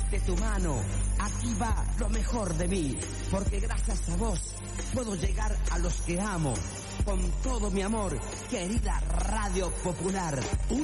de tu mano. Aquí va lo mejor de mí, porque gracias a vos puedo llegar a los que amo. Con todo mi amor, querida Radio Popular.